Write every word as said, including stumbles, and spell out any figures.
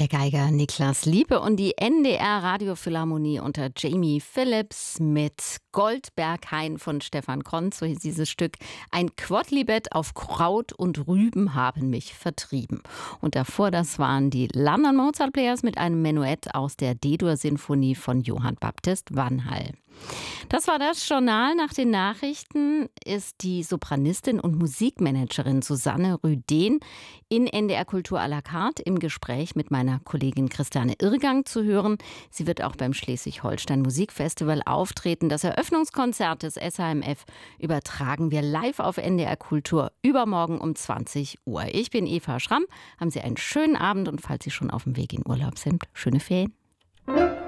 Der Geiger Niklas Liebe und die N D R Radiophilharmonie unter Jamie Phillips mit Goldberghain von Stefan Konz, so hieß dieses Stück. Ein Quodlibet auf Kraut und Rüben haben mich vertrieben. Und davor, das waren die London Mozart Players mit einem Menuett aus der D-Dur-Sinfonie von Johann Baptist Vanhall. Das war das Journal. Nach den Nachrichten ist die Sopranistin und Musikmanagerin Susanne Rüden in N D R Kultur à la carte im Gespräch mit meiner Kollegin Christiane Irrgang zu hören. Sie wird auch beim Schleswig-Holstein Musikfestival auftreten. Das Eröffnungskonzert des S H M F übertragen wir live auf N D R Kultur übermorgen um zwanzig Uhr. Ich bin Eva Schramm. Haben Sie einen schönen Abend und falls Sie schon auf dem Weg in Urlaub sind, schöne Ferien.